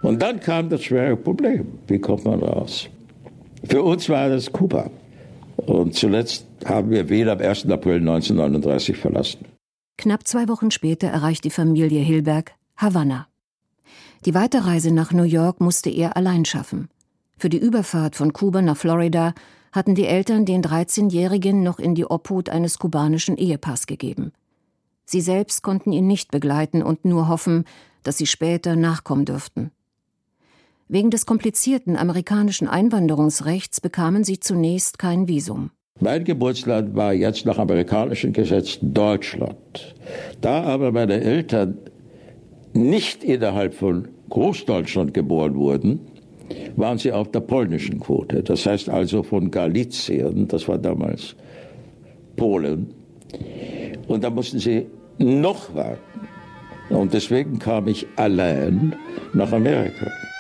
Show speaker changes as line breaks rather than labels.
Und dann kam das schwere Problem. Wie kommt man raus? Für uns war das Kuba. Und zuletzt haben wir Wien am 1. April 1939 verlassen.
Knapp 2 Wochen später erreicht die Familie Hilberg Havanna. Die Weiterreise nach New York musste er allein schaffen. Für die Überfahrt von Kuba nach Florida hatten die Eltern den 13-Jährigen noch in die Obhut eines kubanischen Ehepaars gegeben. Sie selbst konnten ihn nicht begleiten und nur hoffen, dass sie später nachkommen dürften. Wegen des komplizierten amerikanischen Einwanderungsrechts bekamen sie zunächst kein Visum.
Mein Geburtsland war jetzt nach amerikanischen Gesetzen Deutschland. Da aber meine Eltern nicht innerhalb von Großdeutschland geboren wurden, waren sie auf der polnischen Quote. Das heißt also von Galizien, das war damals Polen. Und da mussten sie noch warten. Und deswegen kam ich allein nach Amerika.